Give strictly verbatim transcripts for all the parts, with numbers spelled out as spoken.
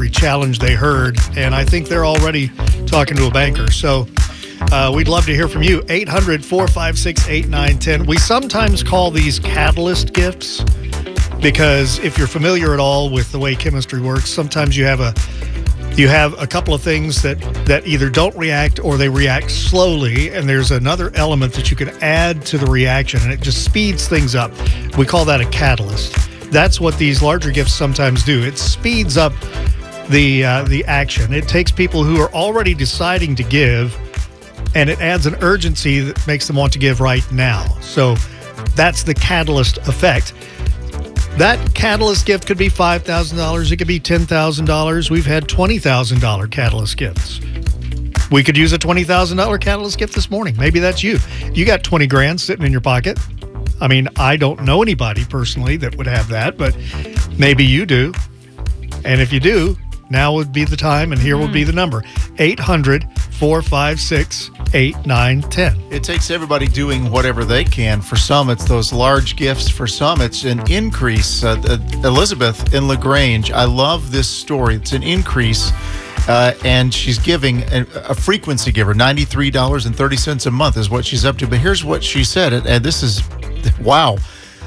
every challenge they heard, and I think they're already talking to a banker. So uh, we'd love to hear from you. eight hundred, four five six, eight nine one zero. We sometimes call these catalyst gifts because if you're familiar at all with the way chemistry works, sometimes you have a You have a couple of things that, that either don't react or they react slowly, and there's another element that you can add to the reaction, and it just speeds things up. We call that a catalyst. That's what these larger gifts sometimes do. It speeds up the uh, the action. It takes people who are already deciding to give, and it adds an urgency that makes them want to give right now. So that's the catalyst effect. That catalyst gift could be five thousand dollars. It could be ten thousand dollars. We've had twenty thousand dollars catalyst gifts. We could use a twenty thousand dollars catalyst gift this morning. Maybe that's you. You got twenty grand sitting in your pocket. I mean, I don't know anybody personally that would have that, but maybe you do. And if you do, now would be the time, and here mm. would be the number. eight hundred, four five six, eight nine one zero. It takes everybody doing whatever they can. For some, it's those large gifts. For some, it's an increase. Uh, uh, Elizabeth in LaGrange, I love this story. It's an increase, uh, and she's giving a, a frequency giver. ninety-three dollars and thirty cents a month is what she's up to. But here's what she said, and this is, wow.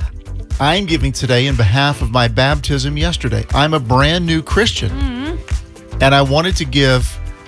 I'm giving today in behalf of my baptism yesterday. I'm a brand new Christian, mm-hmm. and I wanted to give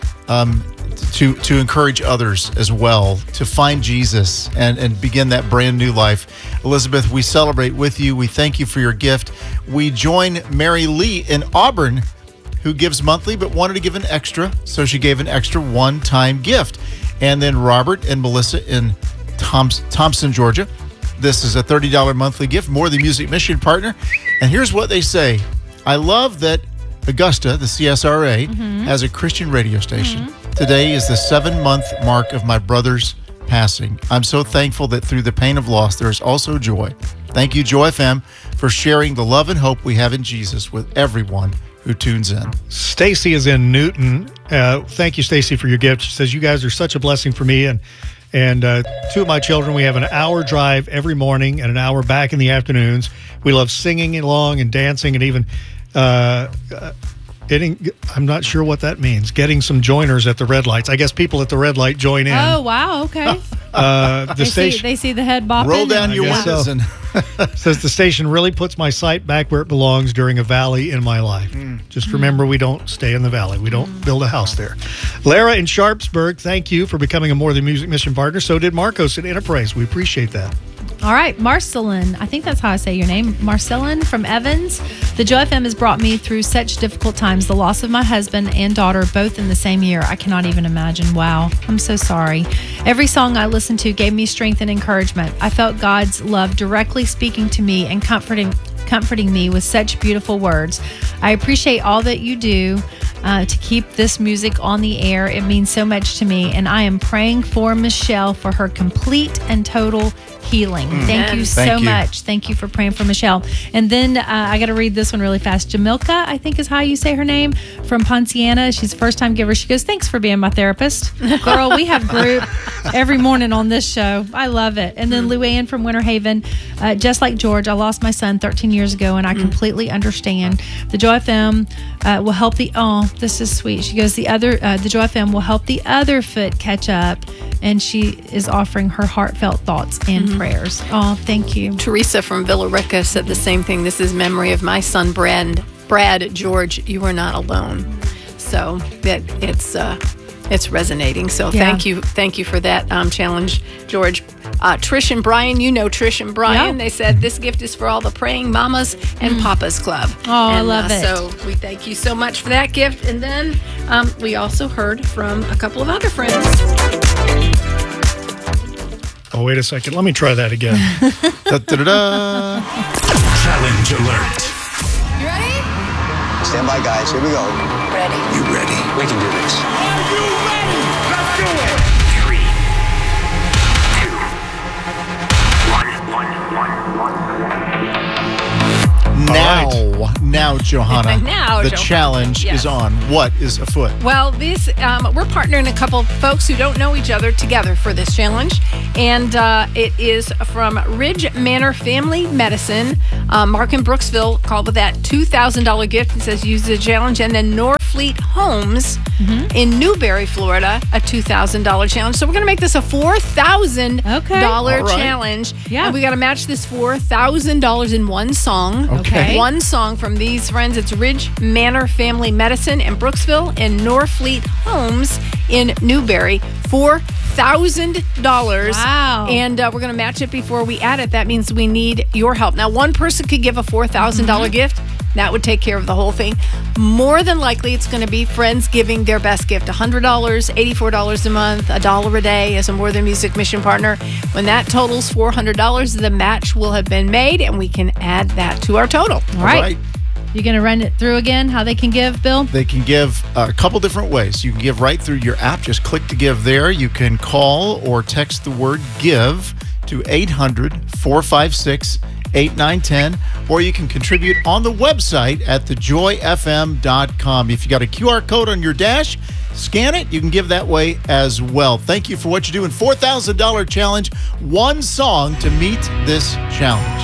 um, to to encourage others as well to find Jesus and, and begin that brand new life. Elizabeth, we celebrate with you. We thank you for your gift. We join Mary Lee in Auburn, who gives monthly but wanted to give an extra, so she gave an extra one-time gift. And then Robert and Melissa in Thoms- Thompson, Georgia. This is a thirty dollars monthly gift, More Than Music Mission partner. And here's what they say. I love that Augusta, the C S R A, mm-hmm. has a Christian radio station. Mm-hmm. Today is the seven-month mark of my brother's passing. I'm so thankful that through the pain of loss, there is also joy. Thank you, Joy F M, for sharing the love and hope we have in Jesus with everyone who tunes in. Stacy is in Newton. Uh, thank you, Stacy, for your gift. She says, you guys are such a blessing for me. And And uh, two of my children, we have an hour drive every morning and an hour back in the afternoons. We love singing along and dancing and even uh, uh, getting, I'm not sure what that means, getting some joiners at the red lights. I guess people at the red light join in. Oh, wow. Okay. Uh, the they, station, see, they see the head bopping. Roll down your windows. So. and Says the station really puts my sight back where it belongs during a valley in my life. Mm. Just remember, we don't stay in the valley. We don't mm. build a house there. Lara in Sharpsburg, thank you for becoming a More Than Music Mission partner. So did Marcos at Enterprise. We appreciate that. All right, Marcelin, I think that's how I say your name, Marcelin from Evans. The Joy F M has brought me through such difficult times. The loss of my husband and daughter, both in the same year. I cannot even imagine. Wow, I'm so sorry. Every song I listened to gave me strength and encouragement. I felt God's love directly speaking to me and comforting comforting me with such beautiful words. I appreciate all that you do uh, to keep this music on the air. It means so much to me, and I am praying for Michelle for her complete and total healing. Mm. Thank you so Thank you. much. Thank you for praying for Michelle. And then uh, I got to read this one really fast. Jamilka, I think is how you say her name, from Ponciana. She's a first-time giver. She goes, thanks for being my therapist. Girl, we have group every morning on this show. I love it. And then mm. Luann from Winter Haven, uh, just like George, I lost my son thirteen years ago, and I mm. completely understand. The Joy F M uh, will help the, oh, this is sweet. She goes, the other, uh, the Joy F M will help the other foot catch up, and she is offering her heartfelt thoughts and mm-hmm. prayers. Oh, thank you. Teresa from Villa Rica said the same thing. This is memory of my son, Brad. Brad, George, you are not alone. So that it's uh, it's resonating. So Yeah. thank you, thank you for that um, challenge, George. Uh, Trish and Brian, you know Trish and Brian. Yeah. They said this gift is for all the praying mamas and mm. papas club. Oh, I and, love uh, it. So we thank you so much for that gift. And then um, we also heard from a couple of other friends. Oh, wait a second. Let me try that again. da-da-da-da. Challenge alert. You ready? Stand by, guys. Here we go. Ready. You ready? We can do this. Are you ready? Let's do it. Three, two, one, one, one, one. Now, now, Johanna, Now, the Johanna, challenge yes. is on. What is afoot? Well, this um, we're partnering a couple folks who don't know each other together for this challenge, and uh, it is from Ridge Manor Family Medicine. Uh, Mark in Brooksville called with that two thousand dollars gift. It says use the challenge, and then North Norfleet Homes in Newberry, Florida, a two thousand dollars challenge. So we're going to make this a four thousand dollars Okay. All right. challenge. Yeah. And we got to match this four thousand dollars in one song. Okay. One song from these friends. It's Ridge Manor Family Medicine in Brooksville and Norfleet Homes in Newberry. four thousand dollars. Wow. And uh, we're going to match it before we add it. That means we need your help. Now, one person could give a four thousand dollars Mm-hmm. gift. That would take care of the whole thing. More than likely, it's going to be friends giving their best gift. one hundred dollars, eighty-four dollars a month, a dollar a day as a More Than Music mission partner. When that totals four hundred dollars, the match will have been made, and we can add that to our total. All right. right. You're going to run it through again, how they can give, Bill? They can give a couple different ways. You can give right through your app. Just click to give there. You can call or text the word give to eight hundred, four five six, eight nine one zero, or you can contribute on the website at the joy f m dot com. If you got a Q R code on your dash, scan it. You can give that way as well. Thank you for what you're doing. four thousand dollars challenge, one song to meet this challenge.